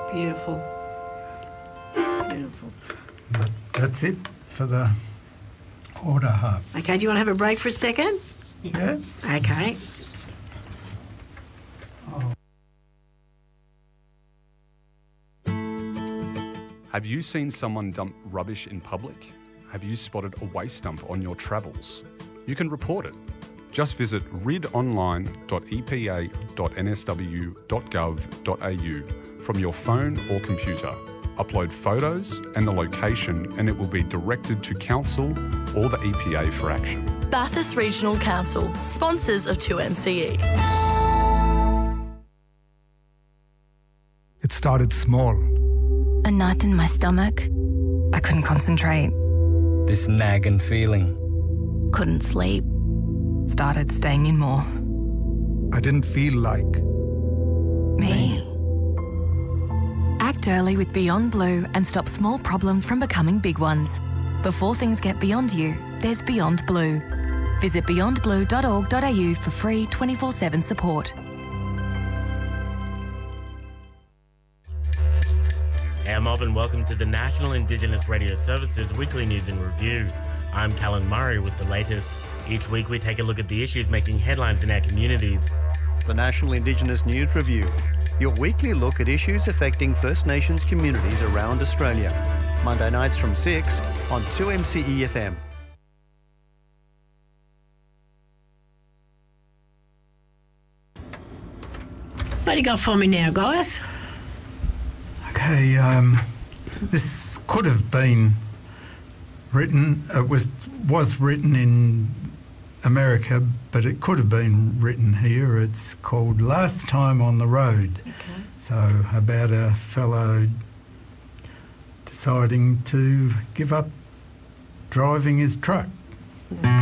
Beautiful. Beautiful. That's it for the order hub. Okay, do you want to have a break for a second? Yeah. Okay. Have you seen someone dump rubbish in public? Have you spotted a waste dump on your travels? You can report it. Just visit ridonline.epa.nsw.gov.au from your phone or computer. Upload photos and the location and it will be directed to Council or the EPA for action. Bathurst Regional Council, sponsors of 2MCE. It started small. A knot in my stomach. I couldn't concentrate. This nagging feeling. Couldn't sleep. Started staying in more. I didn't feel like Me. Act early with Beyond Blue and stop small problems from becoming big ones. Before things get beyond you, there's Beyond Blue. Visit beyondblue.org.au for free 24/7 support. Hey, I'm Bob and welcome to the National Indigenous Radio Services Weekly News and Review. I'm Callan Murray with the latest. Each week we take a look at the issues making headlines in our communities. The National Indigenous News Review, your weekly look at issues affecting First Nations communities around Australia. Monday nights from 6 on 2MCE FM. What do you got for me now, guys? Okay, this could have been written, it was written in America, but it could have been written here. It's called Last Time on the Road. Okay. So about a fellow deciding to give up driving his truck.